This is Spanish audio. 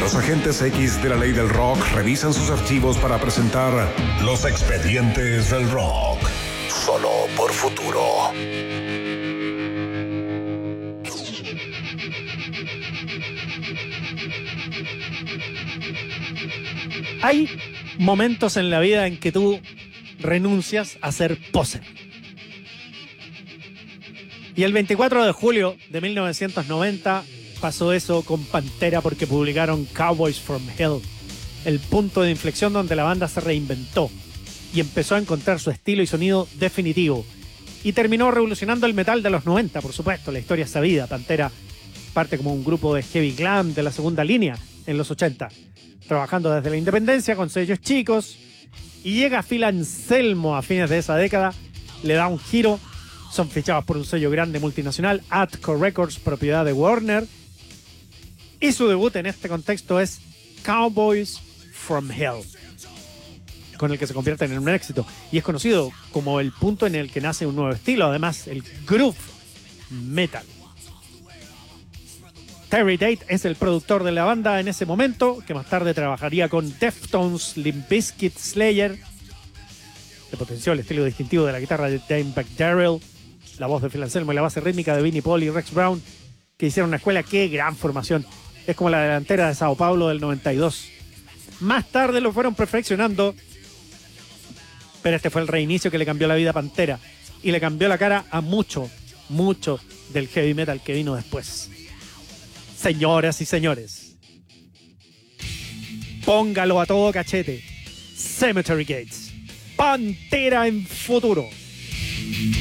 Los agentes X de la ley del rock revisan sus archivos para presentar Los Expedientes del Rock. Solo por Futuro. Hay momentos en la vida en que tú renuncias a ser poser. Y el 24 de julio de 1990 pasó eso con Pantera porque publicaron Cowboys from Hell, el punto de inflexión donde la banda se reinventó y empezó a encontrar su estilo y sonido definitivo. Y terminó revolucionando el metal de los 90, por supuesto, la historia es sabida. Pantera parte como un grupo de heavy glam de la segunda línea en los 80, trabajando desde la independencia con sellos chicos, y llega Phil Anselmo a fines de esa década, le da un giro, son fichados por un sello grande multinacional, Atco Records, propiedad de Warner, y su debut en este contexto es Cowboys from Hell, con el que se convierten en un éxito, y es conocido como el punto en el que nace un nuevo estilo, además el groove metal. Terry Date es el productor de la banda en ese momento, que más tarde trabajaría con Deftones, Limp Bizkit, Slayer. Le potenció el estilo distintivo de la guitarra de Dimebag Darrell, la voz de Phil Anselmo y la base rítmica de Vinnie Paul y Rex Brown, que hicieron una escuela. ¡Qué gran formación! Es como la delantera de Sao Paulo del 92. Más tarde lo fueron perfeccionando, pero este fue el reinicio que le cambió la vida a Pantera y le cambió la cara a mucho del heavy metal que vino después. Señoras y señores, póngalo a todo cachete. Cemetery Gates, Pantera en Futuro.